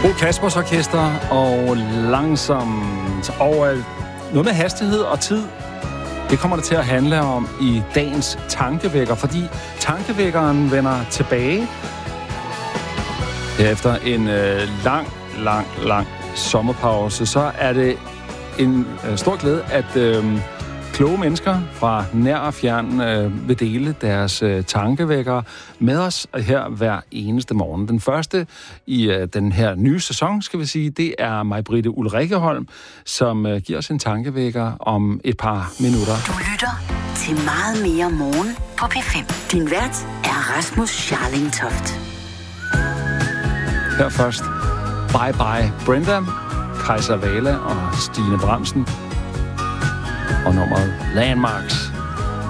Kaspers Orkester og langsomt over noget med hastighed og tid. Det kommer det til at handle om i dagens tankevækker, fordi tankevækkeren vender tilbage efter en lang sommerpause. Så er det en stor glæde, at kloge mennesker fra nær og fjern vil dele deres tankevækker med os her hver eneste morgen. Den første i den her nye sæson, skal vi sige, det er Maj-Britte Ulrikkeholm, som giver os en tankevækker om et par minutter. Du lytter til Meget mere morgen på P5. Din vært er Rasmus Scharling Toft. Her først, Bye Bye Brenda, Kajsa Wala og Stine Bramsen. Og nummeret Landmarks.